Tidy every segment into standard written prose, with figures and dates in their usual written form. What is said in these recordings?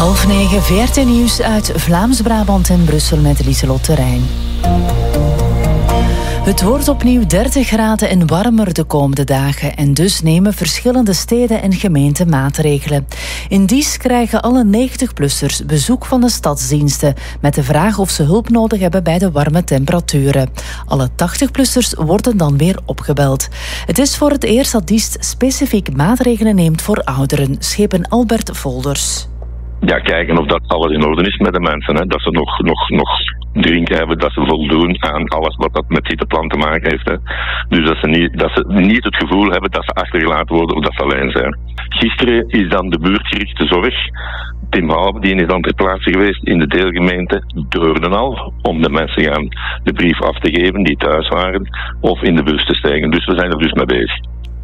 8:30, VRT Nieuws uit Vlaams-Brabant en Brussel met Lieselot Terrein. Het wordt opnieuw 30 graden en warmer de komende dagen en dus nemen verschillende steden en gemeenten maatregelen. In Dies krijgen alle 90-plussers bezoek van de stadsdiensten met de vraag of ze hulp nodig hebben bij de warme temperaturen. Alle 80-plussers worden dan weer opgebeld. Het is voor het eerst dat Diest specifiek maatregelen neemt voor ouderen, schepen Albert Volders. Ja, kijken of dat alles in orde is met de mensen. Hè. Dat ze nog drinken hebben, dat ze voldoen aan alles wat dat met zitteplan te maken heeft. Hè. Dus dat ze niet het gevoel hebben dat ze achtergelaten worden of dat ze alleen zijn. Gisteren is dan de buurtgerichte zorg, Tim Houben, die is dan ter plaatse geweest in de deelgemeente Deurdenal, om de mensen gaan de brief af te geven die thuis waren, of in de bus te stijgen. Dus we zijn er dus mee bezig.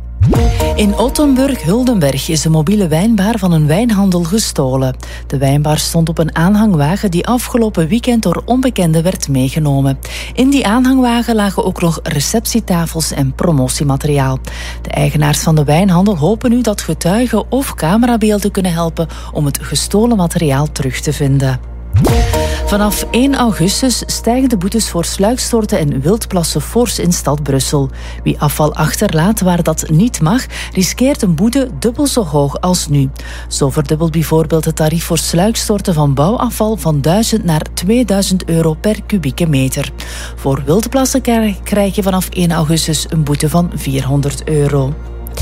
In Ottenburg-Huldenberg is de mobiele wijnbar van een wijnhandel gestolen. De wijnbar stond op een aanhangwagen die afgelopen weekend door onbekenden werd meegenomen. In die aanhangwagen lagen ook nog receptietafels en promotiemateriaal. De eigenaars van de wijnhandel hopen nu dat getuigen of camerabeelden kunnen helpen om het gestolen materiaal terug te vinden. Vanaf 1 augustus stijgen de boetes voor sluikstorten en wildplassen fors in stad Brussel. Wie afval achterlaat waar dat niet mag, riskeert een boete dubbel zo hoog als nu. Zo verdubbelt bijvoorbeeld het tarief voor sluikstorten van bouwafval van 1.000 naar 2.000 euro per kubieke meter. Voor wildplassen krijg je vanaf 1 augustus een boete van 400 euro.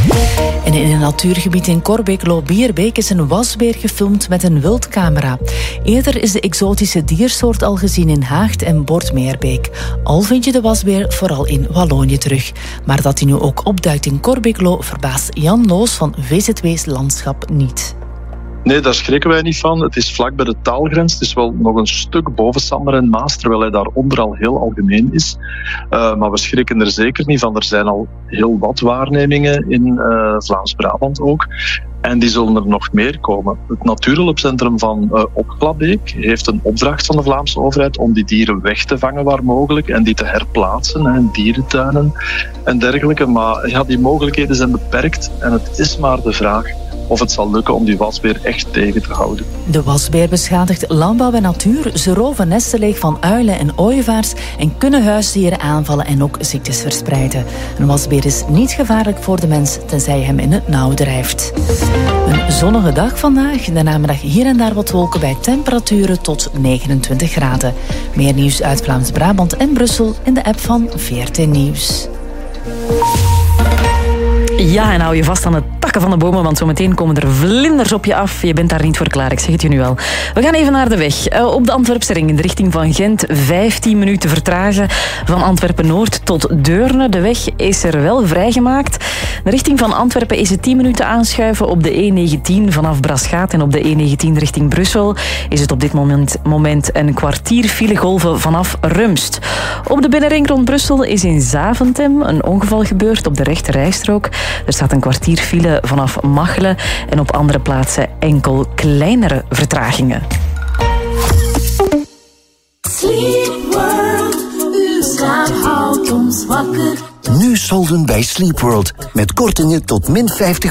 En in een natuurgebied in Korbeek-Loo-Bierbeek is een wasbeer gefilmd met een wildcamera. Eerder is de exotische diersoort al gezien in Haagt en Bortmeerbeek. Al vind je de wasbeer vooral in Wallonië terug. Maar dat hij nu ook opduikt in Korbeek-Loo verbaast Jan Loos van VZW's Landschap niet. Nee, daar schrikken wij niet van. Het is vlak bij de taalgrens. Het is wel nog een stuk boven Sander en Maas, terwijl hij daaronder al heel algemeen is. Maar we schrikken er zeker niet van. Er zijn al heel wat waarnemingen in Vlaams-Brabant ook. En die zullen er nog meer komen. Het Natuurhulpcentrum van Opglabeek heeft een opdracht van de Vlaamse overheid om die dieren weg te vangen waar mogelijk en die te herplaatsen in dierentuinen en dergelijke. Maar ja, die mogelijkheden zijn beperkt en het is maar de vraag of het zal lukken om die wasbeer echt tegen te houden. De wasbeer beschadigt landbouw en natuur. Ze roven nesten leeg van uilen en ooievaars en kunnen huisdieren aanvallen en ook ziektes verspreiden. Een wasbeer is niet gevaarlijk voor de mens, tenzij je hem in het nauw drijft. Een zonnige dag vandaag. In de namiddag hier en daar wat wolken bij temperaturen tot 29 graden. Meer nieuws uit Vlaams-Brabant en Brussel in de app van VRT Nieuws. Ja, en hou je vast aan de takken van de bomen, want zometeen komen er vlinders op je af. Je bent daar niet voor klaar, ik zeg het je nu al. We gaan even naar de weg. Op de Antwerpse ring in de richting van Gent 15 minuten vertragen. Van Antwerpen-Noord tot Deurne. De weg is er wel vrijgemaakt. De richting van Antwerpen is het 10 minuten aanschuiven op de E19 vanaf Braschaat. En op de E19 richting Brussel is het op dit moment een kwartier filegolven vanaf Rumst. Op de binnenring rond Brussel is in Zaventem een ongeval gebeurd op de rechte rijstrook. Er staat een kwartier file vanaf Machelen en op andere plaatsen enkel kleinere vertragingen. Sleep World, uw slaap houdt ons wakker. Nu solden bij Sleep World met kortingen tot min 50%.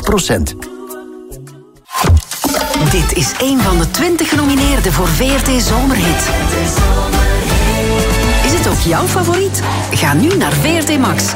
Dit is een van de 20 genomineerden voor VRT Zomerhit. Is het ook jouw favoriet? Ga nu naar VRT Max.